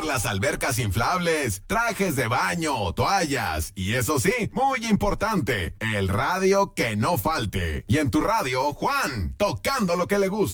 las albercas inflables, trajes de baño, toallas y eso sí, muy importante, el radio que no falte. Y en tu radio, Juan, tocando lo que le gusta.